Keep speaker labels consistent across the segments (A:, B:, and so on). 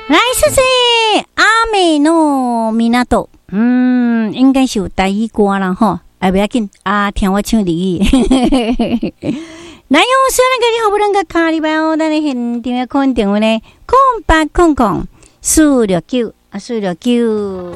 A: 来，谢谢阿美诺米纳多，应该是有台语歌啦吼，不要紧啊，听我唱日语。南用虽然个你好不容易卡里边，但你现场的可能电话呢，0800-469啊469。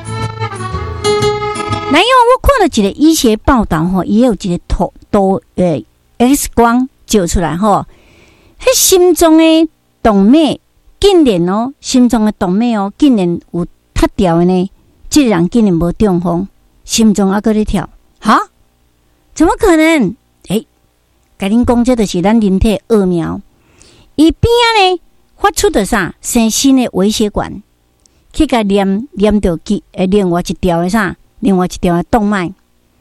A: 南用我看了一个医学报道吼，也有一个X 光照出来吼，迄心脏的动脉竟然哦，心脏的动脉哦，竟然有塌掉的呢。这个人竟然无中风，心脏还搁咧跳，哈？怎么可能？甲恁讲，这就是咱人体奥妙。伊边仔呢发出的啥生新的微血管，去甲连到另外一条的动脉。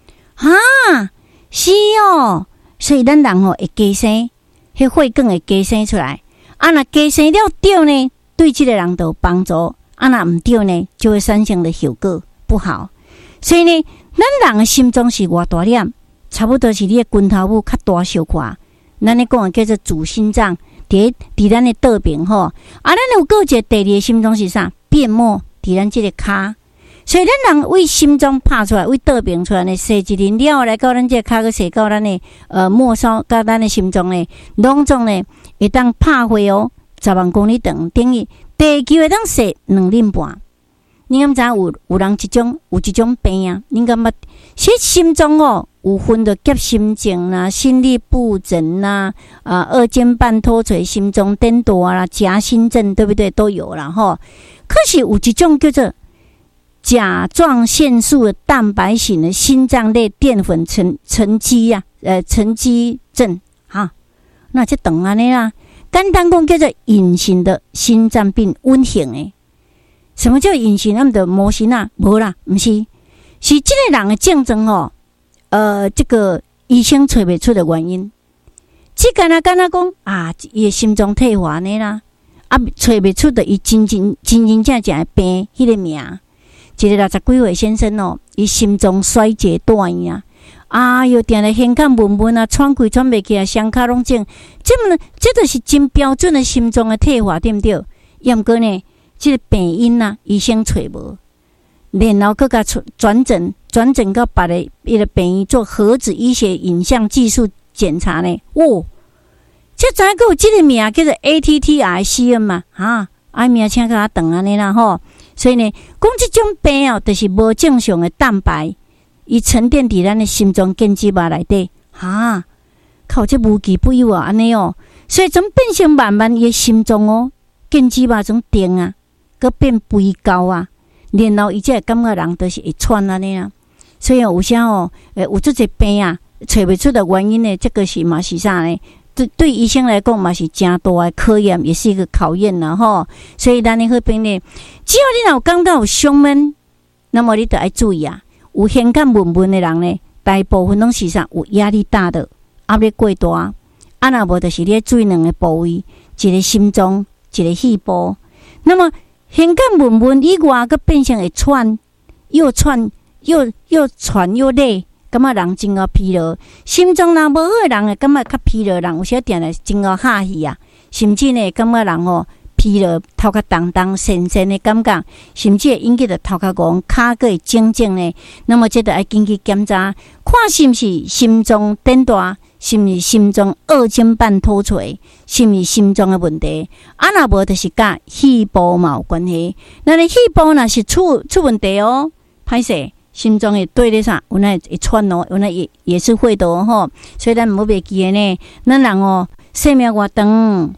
A: 是哦，所以咱人会加生，迄血管会加生出来。若加生了对呢，对这个人就有帮助；若唔对呢，就会产生的效果不好。所以呢，咱人的心脏是偌大粒。差不多是你的拳头母较大小块，咱咧讲叫做主心脏，伫咱的倒边吼。咱有个一个第二个心脏是啥？变膜伫咱这个骹，所以咱人为心脏拍出来，为倒边出来呢，射一轮了来到咱这个骹，去射到咱的末梢，到咱的心脏呢，拢总呢会当拍回哦，10万公里长，等于地球会当射2轮半。你敢知有人有一种病啊？你敢捌？其实心脏哦，有分的急心症啦、心律不整啦、二尖瓣脱垂、心脏颠倒啦、夹心症，对不对？都有啦吼。可是有一种叫做甲状腺素的蛋白型的心脏类淀粉沉积症哈。那这等安尼啦，简单讲叫做隐形的心脏病，温型的。什么叫隐形？他们的模型啊，无啦，不是，是这个人的症状哦。这个医生找不出的原因，只敢若讲伊的心脏退化呢啦，找不出的伊真正的病，迄个名，一个60几岁先生哦，伊心脏衰竭断呀，又定来胸腔闷啊，喘气喘袂起来，双脚拢肿，这就是真标准的心脏的退化，对不对？也毋过呢。这个病因啊，医生找无，然后佮甲转诊到别个一个病院做核子医学影像技术检查呢。这知影有这个名叫做 ATTRCM 嘛？名请甲长安尼啦吼。所以呢，讲这种病就是无正常的蛋白，伊沉淀伫咱的心脏根肌肉内底，靠这无奇不有啊，安尼哦。所以从变成慢慢伊的心脏哦，根肌肉种定啊。佮变肥高啊，然后伊才会感觉人就是会喘安尼啊，所以有啥有这个病啊，找不出的原因呢？这个是嘛是啥呢？对医生来讲嘛是真大的考验，也是一个考验啦吼。所以咱的好病呢，只要你有感觉有胸闷，那么你就要注意啊。有胸腔闷的人呢，大部分拢是啥？有压力大的，压力过大。若无就是你要注意2个部位，一个心脏，一个肺部。那么胸腔闷以外，佮变成会喘，又喘又累，感觉人真疲劳。心脏若无好的人，会感觉较疲劳，人有时定来真哈气啊，甚至呢，感觉人疲劳，头壳重神的感觉，甚至会引起着头壳戆，骹个会肿呢。那么这就要紧去检查，看是毋是心脏颠大。是毋是心脏二尖瓣脱垂？是毋是心脏的问题？若无就是甲肺部嘛有关系。那你肺部若是出问题哦，歹势，心脏会对咧啥？有那会喘哦，有那也是会的哦吼。所以咱毋好袂记的呢，咱人生命偌长，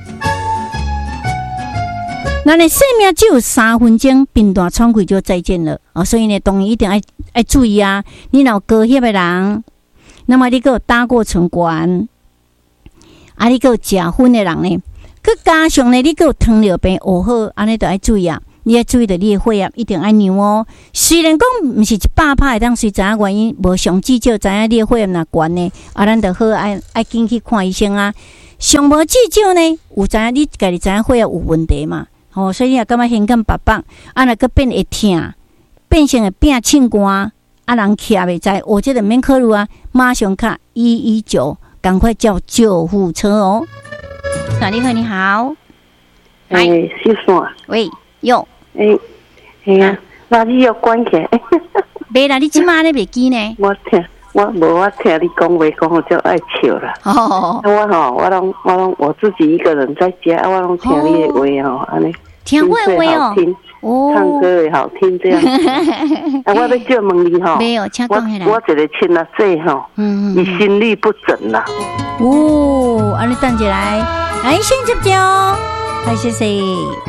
A: 那你生命只有3分钟，病大喘气就再见了所以呢，当然一定要注意啊！你若有高血的人。那么你还有打过唇管，你还有食薰的人呢，佮加上呢，你还有糖尿病学好，安尼都要注意啊！你要注意到你的血压一定要量哦。虽然讲毋是100%会当随知影原因，无上至少知影你的血压若悬呢，咱就好爱紧去看医生啊。上无至少呢，有知影你家己知影血压有问题嘛？所以你也感觉胸腔白白，若佮变会痛，变成会变凊寒。人徛袂在，我这个免考虑啊，马上卡119，赶快叫救护车哦。你好，
B: 小线。
A: 喂，有。
B: 系啊，那你要关起来。
A: 没啦，你即马咧袂记呢？
B: 我听你讲话讲，我就爱笑啦。
A: 哦，
B: 我拢我自己一个人在家，我拢听你的话吼，安尼。
A: 听我的话哦。
B: 哦，唱歌也好听，这样。我要借问你吼，
A: 没有，请讲下来。
B: 我一个亲阿姐吼，伊心律不整啦。
A: 哦，安尼等一来，来先接着，来谢谢。